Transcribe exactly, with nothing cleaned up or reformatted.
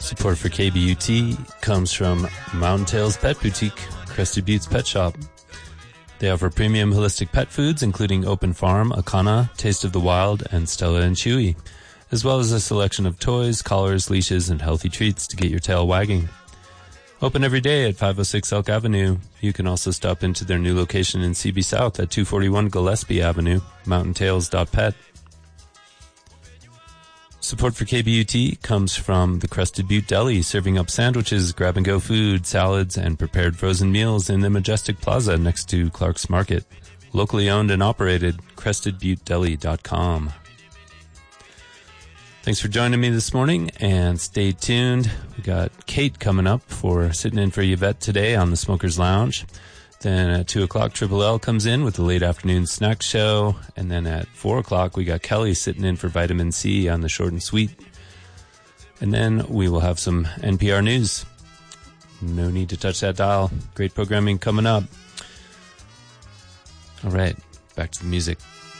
Support for K B U T comes from Mountain Tales Pet Boutique, Crested Buttes Pet Shop. They offer premium holistic pet foods, including Open Farm, Akana, Taste of the Wild, and Stella and Chewy, as well as a selection of toys, collars, leashes, and healthy treats to get your tail wagging. Open every day at five oh six Elk Avenue. You can also stop into their new location in C B South at two forty-one Gillespie Avenue, mountain tails dot pet. Support for K B U T comes from the Crested Butte Deli, serving up sandwiches, grab-and-go food, salads, and prepared frozen meals in the Majestic Plaza next to Clark's Market. Locally owned and operated, crested butte deli dot com. Thanks for joining me this morning, and stay tuned. We got Kate coming up for sitting in for Yvette today on the Smokers Lounge. Then at two o'clock, Triple L comes in with the late afternoon snack show. And then at four o'clock, we got Kelly sitting in for Vitamin C on the short and sweet. And then we will have some N P R news. No need to touch that dial. Great programming coming up. All right, back to the music.